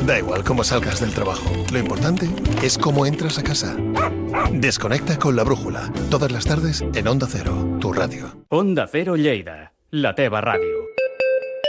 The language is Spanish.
Da igual cómo salgas del trabajo. Lo importante es cómo entras a casa. Desconecta con La Brújula. Todas las tardes en Onda Cero, tu radio. Onda Cero Lleida, la teva ràdio.